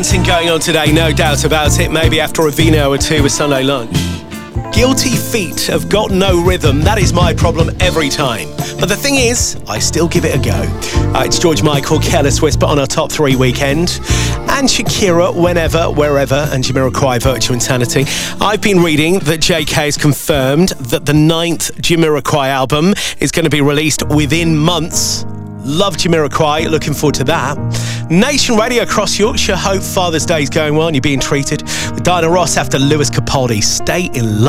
Going on today, no doubt about it. Maybe after a vino or two with Sunday lunch. Guilty feet have got no rhythm. That is my problem every time. But the thing is, I still give it a go. It's George Michael, Careless Whisper on our top 3 weekend. And Shakira, Whenever, Wherever, and Jamiroquai, Virtual Insanity. I've been reading that JK has confirmed that the 9th Jamiroquai album is going to be released within months. Love Jamiroquai, looking forward to that. Nation Radio across Yorkshire, hope Father's Day is going well and you're being treated. With Diana Ross after Lewis Capaldi, Stay in Love.